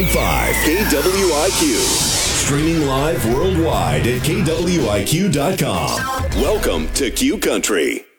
KWIQ. Streaming live worldwide at KWIQ.com. Welcome to Q Country.